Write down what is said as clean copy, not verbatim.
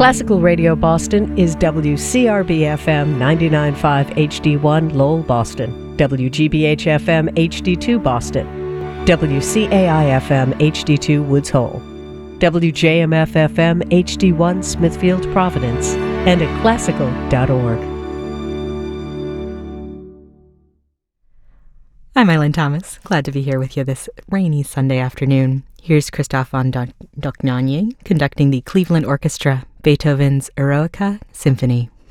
Classical Radio Boston is WCRB-FM 99.5 HD1 Lowell, Boston, WGBH-FM HD2 Boston, WCAI-FM HD2 Woods Hole, WJMF-FM HD1 Smithfield, Providence, and at classical.org. I'm Eileen Thomas. Glad to be here with you this rainy Sunday afternoon. Here's Christoph von Dohnanyi conducting the Cleveland Orchestra, Beethoven's Eroica Symphony.